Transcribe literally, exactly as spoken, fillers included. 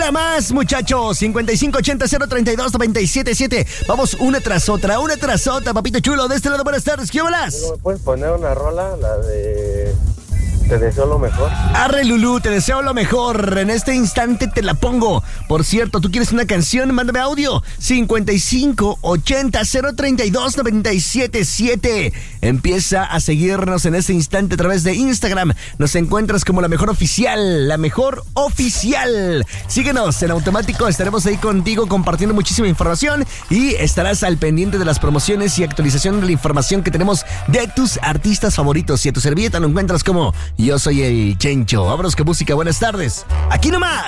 Pídela más, muchachos. cincuenta y cinco ochenta cero treinta y dos noventa y siete siete. Vamos una tras otra, una tras otra, papito chulo. De este lado, buenas tardes. ¿Qué holas? ¿Me puedes poner una rola? La de... Te deseo lo mejor. Arre, Lulú, te deseo lo mejor. En este instante te la pongo. Por cierto, ¿tú quieres una canción? Mándame audio. cincuenta y cinco ochenta cero treinta y dos noventa y siete siete. Empieza a seguirnos en este instante a través de Instagram. Nos encuentras como La Mejor Oficial. La Mejor Oficial. Síguenos en automático. Estaremos ahí contigo compartiendo muchísima información. Y estarás al pendiente de las promociones y actualización de la información que tenemos de tus artistas favoritos. Y a tu servilleta lo encuentras como... Yo soy el Chencho. Vámonos con música. Buenas tardes. Aquí nomás.